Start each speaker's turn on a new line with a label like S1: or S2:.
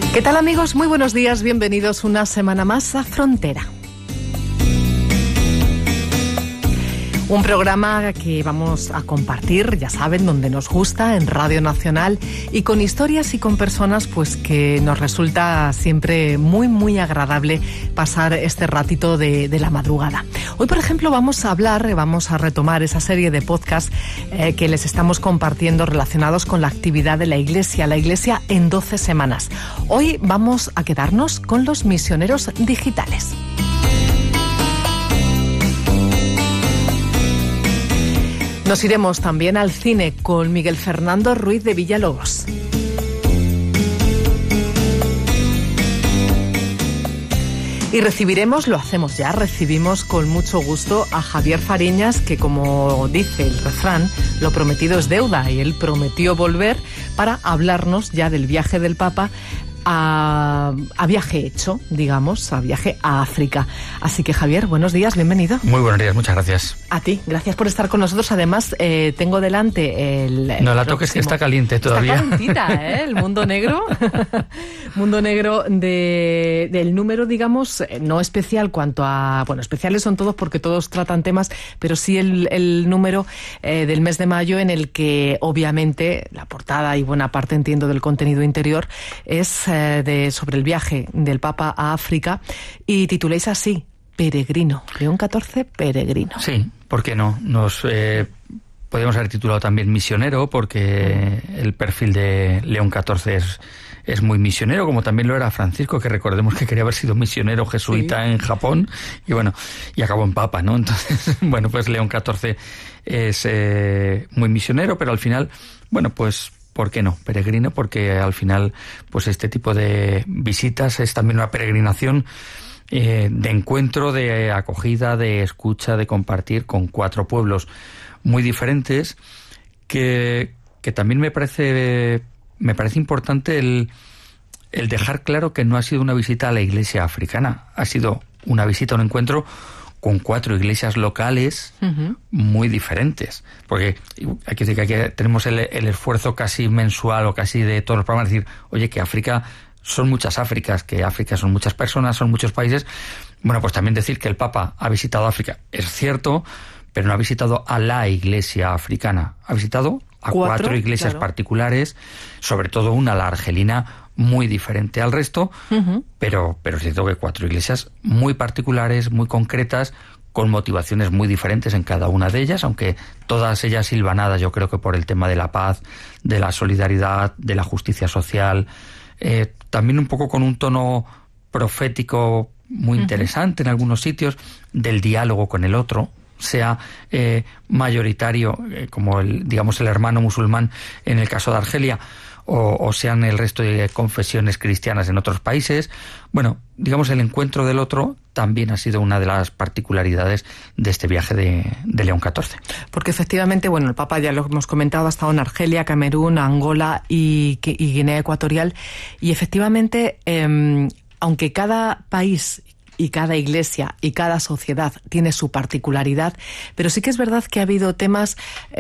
S1: ¿Qué tal, amigos? Muy buenos días, bienvenidos una semana más a Frontera. Un programa que vamos a compartir, ya saben, donde nos gusta, en Radio Nacional, y con historias y con personas pues que nos resulta siempre muy agradable pasar este ratito de la madrugada. Hoy, por ejemplo, vamos a retomar esa serie de podcasts que les estamos compartiendo relacionados con la actividad de la Iglesia en 12 semanas. Hoy vamos a quedarnos con los misioneros digitales. Nos iremos también al cine con Miguel Fernando Ruiz de Villalobos. Y recibimos con mucho gusto a Javier Fariñas, que, como dice el refrán, lo prometido es deuda, y él prometió volver para hablarnos ya del viaje del Papa a viaje hecho, digamos, a viaje a África. Así que, Javier, buenos días, bienvenido.
S2: Muy buenos días, muchas gracias.
S1: A ti, gracias por estar con nosotros. Además, tengo delante el
S2: no la toques, que está caliente todavía.
S1: Está calentita, el mundo negro. Mundo negro del número, digamos, no especial cuanto a... Bueno, especiales son todos porque todos tratan temas, pero sí el número del mes de mayo, en el que, obviamente, la portada y buena parte, entiendo, del contenido interior es sobre el viaje del Papa a África, y tituláis así: Peregrino, León XIV, peregrino.
S2: Sí, ¿por qué no? Nos podríamos haber titulado también misionero, porque el perfil de León XIV es muy misionero, como también lo era Francisco, que recordemos que quería haber sido misionero jesuita en Japón, y acabó en Papa, ¿no? Entonces, bueno, pues León XIV es muy misionero, pero al final, bueno, pues ¿por qué no? Peregrino, porque al final, pues este tipo de visitas es también una peregrinación de encuentro, de acogida, de escucha, de compartir con 4 pueblos muy diferentes, que también me parece importante el dejar claro que no ha sido una visita a la Iglesia africana, ha sido una visita, un encuentro con 4 iglesias locales muy diferentes. Porque hay que decir que aquí tenemos el esfuerzo casi mensual o casi de todos los programas, decir, oye, que África son muchas Áfricas, que África son muchas personas, son muchos países. Bueno, pues también decir que el Papa ha visitado África, es cierto, pero no ha visitado a la Iglesia africana, ha visitado a 4 iglesias particulares, sobre todo una, la argelina, muy diferente al resto, pero es cierto que 4 iglesias muy particulares, muy concretas, con motivaciones muy diferentes en cada una de ellas, aunque todas ellas silvanadas, yo creo que por el tema de la paz, de la solidaridad, de la justicia social, también un poco con un tono profético muy interesante en algunos sitios, del diálogo con el otro, sea mayoritario, como el hermano musulmán en el caso de Argelia, o sean el resto de confesiones cristianas en otros países. Bueno, digamos, el encuentro del otro también ha sido una de las particularidades de este viaje de León XIV.
S1: Porque efectivamente, bueno, el Papa, ya lo hemos comentado, ha estado en Argelia, Camerún, Angola y Guinea Ecuatorial, y efectivamente, aunque cada país y cada iglesia y cada sociedad tiene su particularidad, pero sí que es verdad que ha habido temas